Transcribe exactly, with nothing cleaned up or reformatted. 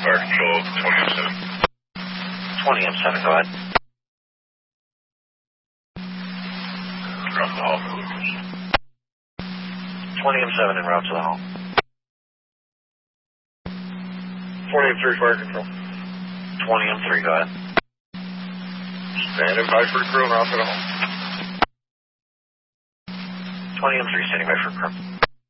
Fire Control, twenty M seven. twenty M seven, go ahead. Route to the hall for Lucas. twenty M seven en route to the hall. twenty M three, Fire Control. twenty M three, go ahead. Standing by for the crew and route to the hall. twenty M three, standing by for crew.